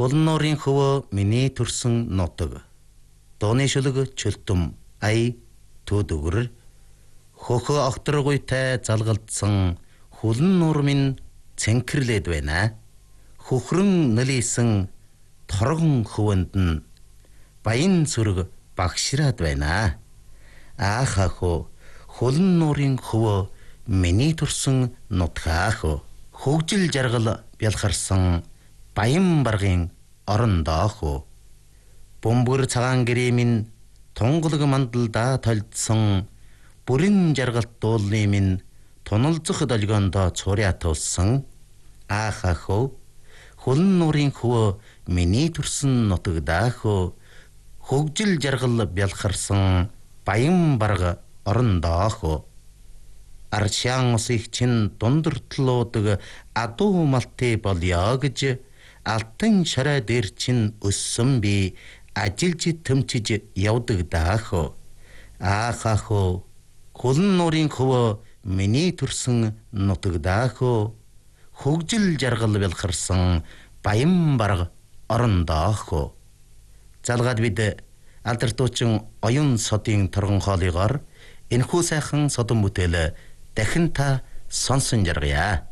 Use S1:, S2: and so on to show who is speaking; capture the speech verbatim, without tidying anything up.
S1: Хулан нуурын хөвөө миний төрсөн нутаг. Дууны шүлэг чөлтөм ай төдөгөр. Хөхөө огторгуйтай залгалдсан хулан нуур минь цэнхэрлээд байна. Хөхрөн нөлийсэн торгон хөвөнд нь баян сүрэг багшраад байна. Аахаахөө хулан нуурын хөвөө миний төрсөн нутгаахөө. Хөгжил жаргал бялхарсан баян баргын орондоохөө. Бөмбөр цагаан гэрээ минь тунгалаг мандалдаа толдсон бүрэн жаргалт дуулны минь туналзах долгиондоо цуря туулсан. Аахаахөө хулан нуурын хөвөө миний төрсөн нутагдаахөө. Хөгжил жаргал бялхарсан баян барга орондоохөө. Арчаан усыг чин дундартлуудаг адуу малтай болёо гэж алтан шараа дээр чин өссөн би ажилж төмчиж явдаг даахөө. Аахаахөө хулан нуурын хөвөө миний төрсөн нутагдаахөө. Хөгжил жаргал бялхарсан баян барга орондоохөө. Залгаад бид алдардуучин оюун содын торгон хоолойгоор энэхүү сайхан содон бүтээл дахин та сонсон жаргая.